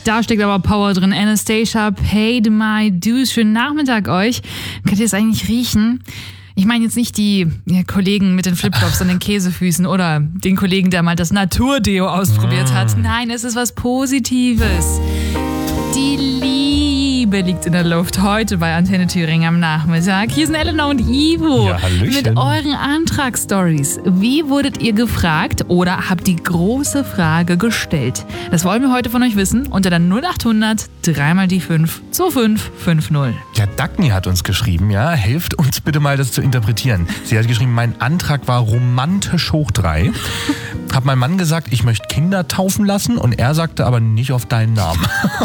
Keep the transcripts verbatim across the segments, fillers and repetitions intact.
Da steckt aber Power drin. Anastacia, Paid My Dues. Schönen Nachmittag euch. Könnt ihr es eigentlich riechen? Ich meine jetzt nicht die ja, Kollegen mit den Flipflops und den Käsefüßen oder den Kollegen, der mal das Naturdeo ausprobiert hat. Nein, es ist was Positives. Die Liebe liegt in der Luft heute bei Antenne Thüringen am Nachmittag. Hier sind Elena und Ivo ja, mit euren Antragsstories. Wie wurdet ihr gefragt oder habt die große Frage gestellt? Das wollen wir heute von euch wissen unter der null achthundert drei mal die fünf zwei fünf fünf null. Ja, Dagny hat uns geschrieben, ja, helft uns bitte mal, das zu interpretieren. Sie hat geschrieben, mein Antrag war romantisch hoch drei. Hab meinem Mann gesagt, ich möchte Kinder taufen lassen und er sagte aber nicht auf deinen Namen.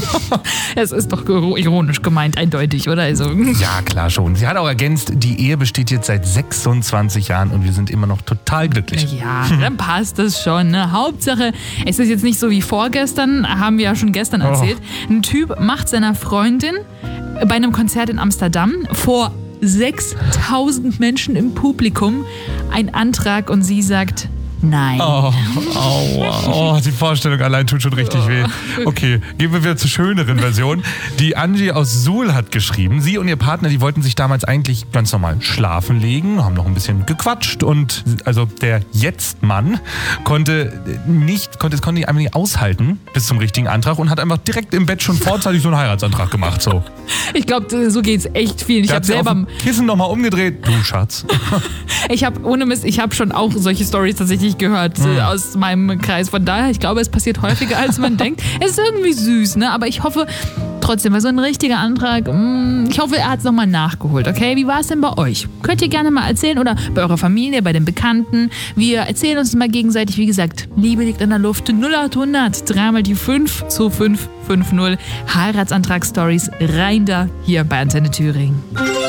Es ist doch ironisch gemeint, eindeutig, oder? Also. Ja, klar schon. Sie hat auch ergänzt, die Ehe besteht jetzt seit sechsundzwanzig Jahren und wir sind immer noch total glücklich. Ja, dann passt das schon. Ne? Hauptsache, es ist jetzt nicht so wie vorgestern, haben wir ja schon gestern erzählt. Oh. Ein Typ macht seiner Freundin bei einem Konzert in Amsterdam vor sechstausend Menschen im Publikum einen Antrag und sie sagt... Nein. Oh, oh, oh, die Vorstellung allein tut schon richtig weh. Okay, gehen wir wieder zur schöneren Version. Die Angie aus Suhl hat geschrieben, sie und ihr Partner, die wollten sich damals eigentlich ganz normal schlafen legen, haben noch ein bisschen gequatscht und also der Jetzt-Mann konnte nicht, konnte, konnte nicht einfach nicht aushalten bis zum richtigen Antrag und hat einfach direkt im Bett schon vorzeitig so einen Heiratsantrag gemacht. So. Ich glaube, so geht's echt vielen. Ich habe selber auf dem Kissen nochmal umgedreht. Du Schatz. Ich habe ohne Mist, ich habe schon auch solche Stories tatsächlich gehört mhm. aus meinem Kreis. Von daher, ich glaube, es passiert häufiger, als man denkt. Es ist irgendwie süß, ne? Aber ich hoffe trotzdem, weil so ein richtiger Antrag, mh, ich hoffe, er hat es nochmal nachgeholt, okay? Wie war es denn bei euch? Könnt ihr gerne mal erzählen oder bei eurer Familie, bei den Bekannten. Wir erzählen uns mal gegenseitig, wie gesagt, Liebe liegt in der Luft. null achthundert drei mal die fünf zwei fünf fünf null. Heiratsantrag-Stories rein da hier bei Antenne Thüringen.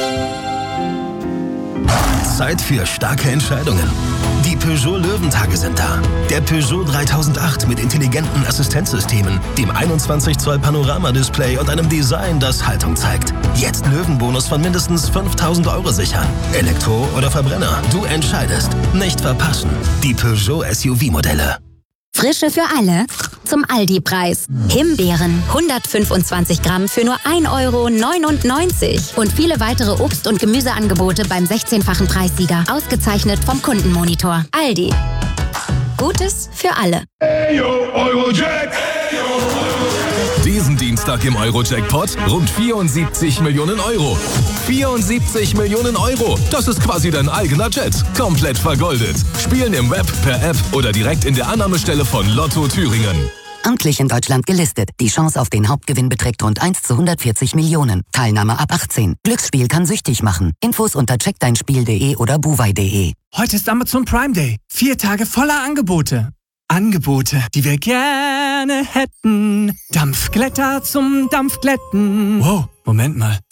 Zeit für starke Entscheidungen. Die Peugeot Löwentage sind da. Der Peugeot dreitausendacht mit intelligenten Assistenzsystemen, dem einundzwanzig Zoll Panorama-Display und einem Design, das Haltung zeigt. Jetzt Löwenbonus von mindestens fünftausend Euro sichern. Elektro oder Verbrenner, du entscheidest. Nicht verpassen. Die Peugeot S U V-Modelle. Frische für alle zum Aldi-Preis. Himbeeren hundertfünfundzwanzig Gramm für nur ein Euro neunundneunzig. Und viele weitere Obst- und Gemüseangebote beim sechzehnfachen Preissieger. Ausgezeichnet vom Kundenmonitor. Aldi. Gutes für alle. Hey, yo, Eurojack. Hey, yo, Eurojack. Diesen Dienstag im Eurojackpot rund vierundsiebzig Millionen Euro. vierundsiebzig Millionen Euro. Das ist quasi dein eigener Jet. Komplett vergoldet. Spielen im Web, per App oder direkt in der Annahmestelle von Lotto Thüringen. Amtlich in Deutschland gelistet. Die Chance auf den Hauptgewinn beträgt rund eins zu hundertvierzig Millionen. Teilnahme ab achtzehn. Glücksspiel kann süchtig machen. Infos unter check dein spiel punkt de oder buwei punkt de. Heute ist Amazon Prime Day. Vier Tage voller Angebote. Angebote, die wir gerne hätten. Dampfglätter zum Dampfglätten. Wow, Moment mal.